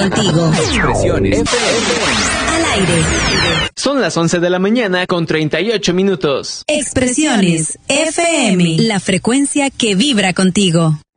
contigo. Expresiones FM. Al aire. Son las 11 de la mañana con 38 minutos. Expresiones FM. La frecuencia que vibra contigo.